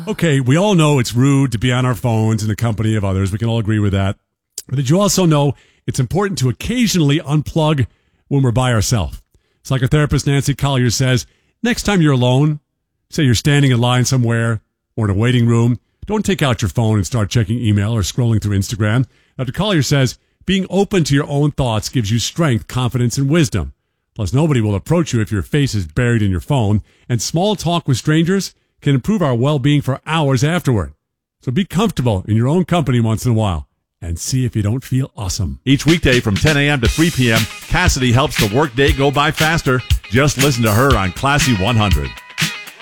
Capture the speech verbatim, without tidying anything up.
Okay, we all know it's rude to be on our phones in the company of others. We can all agree with that. But did you also know it's important to occasionally unplug when we're by ourselves? Psychotherapist Nancy Collier says, next time you're alone, say you're standing in line somewhere or in a waiting room, don't take out your phone and start checking email or scrolling through Instagram. Doctor Collier says, being open to your own thoughts gives you strength, confidence, and wisdom. Plus, nobody will approach you if your face is buried in your phone, and small talk with strangers can improve our well-being for hours afterward. So be comfortable in your own company once in a while and see if you don't feel awesome. Each weekday from ten a.m. to three p.m., Cassidy helps the workday go by faster. Just listen to her on Classy one hundred.